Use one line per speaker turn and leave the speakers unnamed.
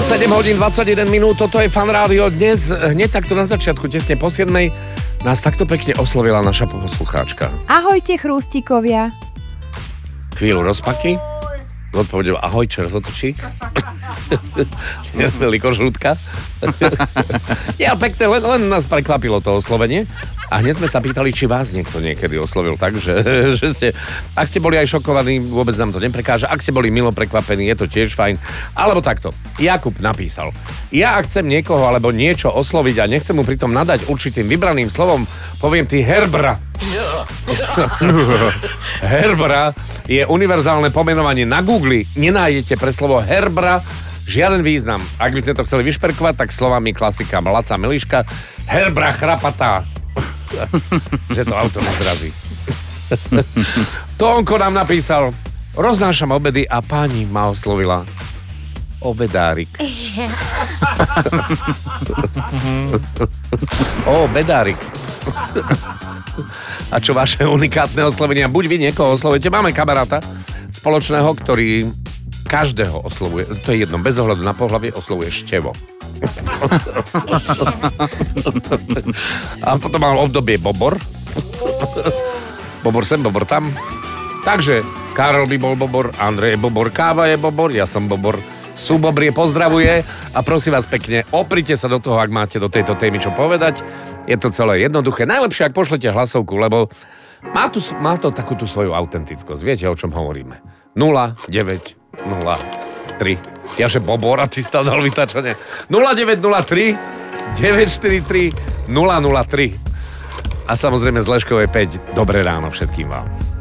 7 hodín 21 minút, toto je Fan Rádio. Dnes, hneď takto na začiatku, tesne po 7, nás takto pekne oslovila naša poslucháčka.
Ahojte, chrústikovia.
Chvíľu rozpaky. Odpovedal, ahoj, červotočík. Likožrúdka. Ja, pekne, len nás prekvapilo to oslovenie. A hneď sme sa pýtali, či vás niekto niekedy oslovil tak, že ste, ak ste boli aj šokovaní, vôbec nám to neprekáža. Ak ste boli milo prekvapení, je to tiež fajn. Alebo takto. Jakub napísal. Ja ak chcem niekoho alebo niečo osloviť a nechcem mu pritom nadať určitým vybraným slovom, poviem ty herbra. Herbra je univerzálne pomenovanie na Google. Nenájdete pre slovo herbra žiaden význam. Ak by ste to chceli vyšperkovať, tak slovami klasika Laca Miliška. Herbra chrapatá. Že to auto nezrazí. Tónko nám napísal. Roznášam obedy a pani ma oslovila. Obedárik. Bedárik. A čo vaše unikátne oslovenia? Buď vy niekoho oslovujete. Máme kamaráta spoločného, ktorý každého oslovuje. To je jedno, bez ohľadu na pohlavie oslovuje števo. A potom mal obdobie bobor. Bobor sem, bobor tam. Takže Karol by bol bobor, Andrej je bobor, Káva je bobor, ja som bobor. Súbobrie pozdravuje a prosím vás pekne, oprite sa do toho, ak máte do tejto témy čo povedať. Je to celé jednoduché. Najlepšie, ak pošlete hlasovku, lebo má to takú tú svoju autentickosť. Viete, o čom hovoríme. 0903. Jaže bobor a ty stále dal vytačenie. 0903 943 003. A samozrejme z Leškovej 5. Dobré ráno všetkým vám.